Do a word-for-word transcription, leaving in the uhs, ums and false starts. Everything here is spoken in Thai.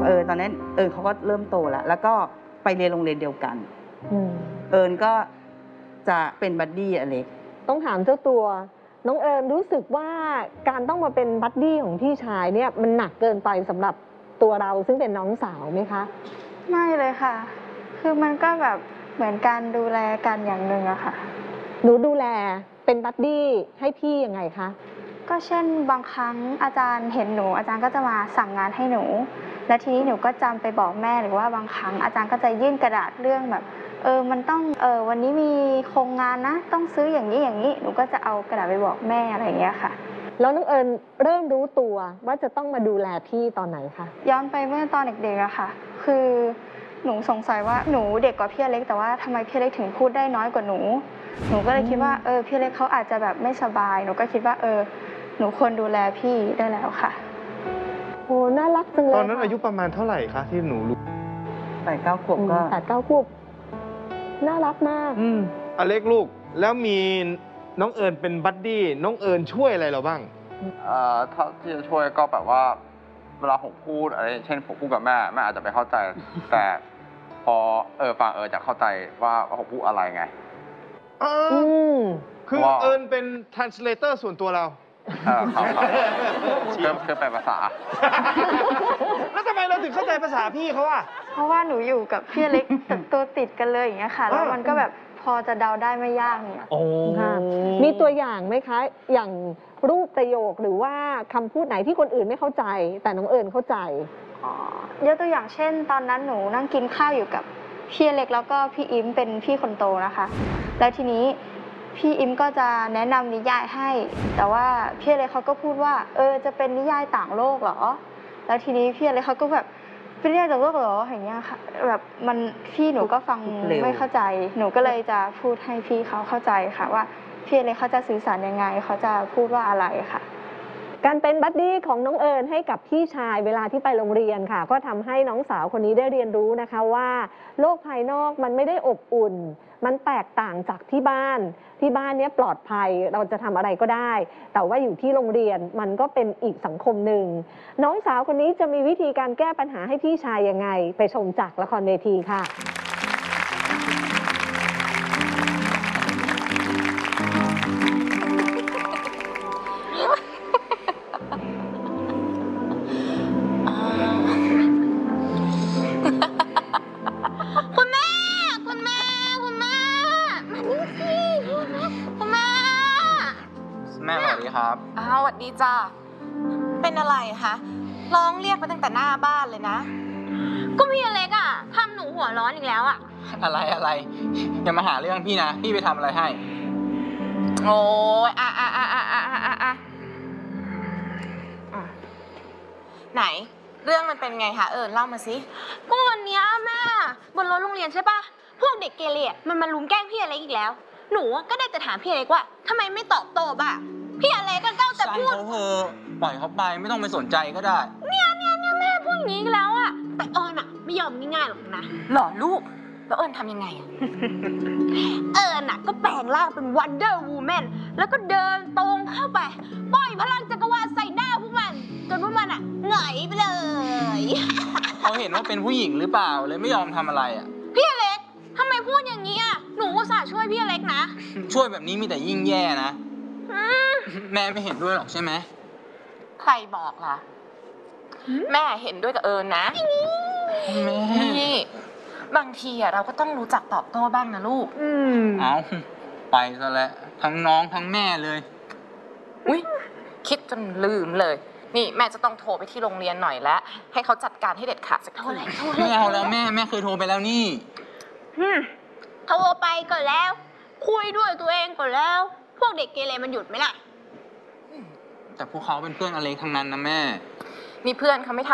ออตอนนั้นเอิญเขาก็เริ่มโตแล้วแล้วก็ไปเรียนโรงเรียนเดียวกันเอิญก็จะเป็นบัดดี้อเล็กต้องถามเจ้าตัวน้องเอิญรู้สึกว่าการต้องมาเป็นบัดดี้ของพี่ชายเนี่ยมันหนักเกินไปสำหรับตัวเราซึ่งเป็นน้องสาวไหมคะไม่เลยค่ะคือมันก็แบบเหมือนการดูแลกันอย่างหนึ่งอะค่ะหนูดูแลเป็นบัดดี้ให้พี่ยังไงคะก็เช่นบางครั้งอาจารย์เห็นหนูอาจารย์ก็จะมาสั่งงานให้หนูและทีนี้หนูก็จำไปบอกแม่หรือว่าบางครั้งอาจารย์ก็จะยื่นกระดาษเรื่องแบบเออมันต้องเออวันนี้มีโครงงานนะต้องซื้ออย่างนี้อย่างนี้หนูก็จะเอากระดาษไปบอกแม่อะไรอย่างเงี้ยค่ะแล้วน้องเอิญเริ่มรู้ตัวว่าจะต้องมาดูแลพี่ตอนไหนคะย้อนไปเมื่อตอนเด็กๆอะค่ะคือหนูสงสัยว่าหนูเด็กกว่าพี่เล็กแต่ว่าทำไมพี่เล็กถึงพูดได้น้อยกว่าหนูหนูก็เลยคิดว่าเออพี่เล็กเขาอาจจะแบบไม่สบายหนูก็คิดว่าเออหนูควรดูแลพี่ได้แล้วค่ะโอ้น่ารักจังเลยตอนนั้นอายุประมาณเท่าไหร่คะที่หนูรู้แปดเก้าขวบก็แปดเก้าขวบน่ารักมากอืมอเล็กลูกแล้วมีน้องเอิญเป็นบัดดี้น้องเอิญช่วยอะไรเราบ้างเอ่อถ้าที่จะช่วยก็แบบว่าเวลาผมพูดอะไรเช่นผมพูดกับแม่แม่อาจจะไม่เข้าใจ แต่พอเออฟังเออจะเข้าใจว่าผมพูดอะไรไงเออคือเอิญเป็น translator ส่วนตัวเราเออครับครับคือแปลภาษาแล้วทำไมเราถึงเข้าใจภาษาพี่เขาอ่ะเพราะว่าหนูอยู่กับพี่เล็กตัวติดกันเลยอย่างเงี้ยค่ะแล้วมันก็แบบพอจะเดาได้ไม่ยากเนี่ยโอ้มีตัวอย่างไหมคะอย่างรูปประโยคหรือว่าคำพูดไหนที่คนอื่นไม่เข้าใจแต่น้องเอิญเข้าใจอ๋อยกตัวอย่างเช่นตอนนั้นหนูนั่งกินข้าวอยู่กับพี่เล็กแล้วก็พี่อิมเป็นพี่คนโตนะคะแล้วทีนี้พี่อิมก็จะแนะนำนิยายให้แต่ว่าพี่เล็กเขาก็พูดว่าเออจะเป็นนิยายต่างโลกเหรอแล้วทีนี้พี่เล็กเขาก็แบบเป็นนิยายต่างโลกเหรออย่างเงี้ยค่ะแบบมันพี่หนูก็ฟังไม่เข้าใจหนูก็เลยจะพูดให้พี่เขาเข้าใจค่ะว่าพี่เล็กเขาจะสื่อสารยังไงเขาจะพูดว่าอะไรค่ะการเป็นบัดดี้ของน้องเอิญให้กับพี่ชายเวลาที่ไปโรงเรียนค่ะก็ทำให้น้องสาวคนนี้ได้เรียนรู้นะคะว่าโลกภายนอกมันไม่ได้อบอุ่นมันแตกต่างจากที่บ้านที่บ้านเนี้ยปลอดภัยเราจะทำอะไรก็ได้แต่ว่าอยู่ที่โรงเรียนมันก็เป็นอีกสังคมหนึ่งน้องสาวคนนี้จะมีวิธีการแก้ปัญหาให้พี่ชายยังไงไปชมจากละครเวทีค่ะแม่สวัสดีครับอ้าวสวัสดีจ้าเป็นอะไรคะร้องเรียกมาตั้งแต่หน้าบ้านเลยนะก็พี่อเล็กอ่ะทำหนูหัวร้อนอีกแล้วอ่ะอะไรอะไรอย่ามาหาเรื่องพี่นะพี่ไปทำอะไรให้โอ้ยอ่ะอ่ะอ่ะอ่ะอ่ะอ่ะอ่ะไหนเรื่องมันเป็นไงคะเอิญเล่ามาสิก็วันนี้แม่บนรถโรงเรียนใช่ปะพวกเด็กเกเรมันมาลุมแกล้งพี่อเล็กอีกแล้วหนูก็ได้แต่ถามพี่อเล็กว่าทำไมไม่ตอบโต้บ้างพี่อเล็กก็เก้าแต่พูดเขาเถอะปล่อยเขาไปไม่ต้องไปสนใจก็ได้เนี่ยเนี่ยเนี่ยแม่พูดอย่างนี้แล้วอะแต่เอิญอะไม่ยอมง่ายๆหรอกนะหล่อลูกแล้วเอิญทำยังไงอะเอิญอะก็แปลงร่างเป็นวันเดอร์วูแมนแล้วก็เดินตรงเข้าไปปล่อยพลังจักรวาลใส่หน้าพวกมันจนพวกมันอะหงอยไปเลยเขาเห็นว่าเป็นผู้หญิงหรือเปล่าเลยไม่ยอมทำอะไรอะพี่อเล็กทำไมพูดอย่างนี้อะหนูอุตส่าห์ช่วยพี่อเล็กนะช่วยแบบนี้มีแต่ยิ่งแย่นะแม่ไม่เห็นด้วยหรอกใช่ไหมใครบอกล่ะแม่เห็นด้วยกับเอิญนะแม่นี่บางทีอะเราก็ต้องรู้จักตอบโต้บ้างนะลูกอืมเอาไปซะแล้วทั้งน้องทั้งแม่เลยอุ๊ยคิดจนลืมเลยนี่แม่จะต้องโทรไปที่โรงเรียนหน่อยแล้วให้เขาจัดการให้เด็ดขาดสักทีไม่เอาแล้วแม่แม่เคยโทรไปแล้วนี่โทรไปก่อนแล้วคุยด้วยตัวเองก่อนแล้วพวกเด็กเกเรมันหยุดไหมล่ะแต่พวกเขาเป็นเพื่อนอเล็กทั้งนั้นนะแม่นี่เพื่อนเขาไม่ท